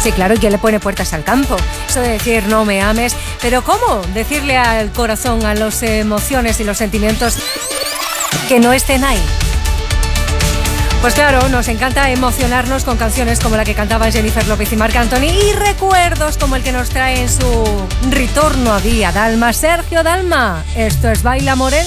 Sí, claro, y que le pone puertas al campo. Eso de decir no me ames, pero ¿cómo? Decirle al corazón, a las emociones y los sentimientos que no estén ahí. Pues claro, nos encanta emocionarnos con canciones como la que cantaban Jennifer López y Marc Anthony y recuerdos como el que nos trae en su Ritorno a Vía Dalma Sergio Dalma. Esto es Baila Morena.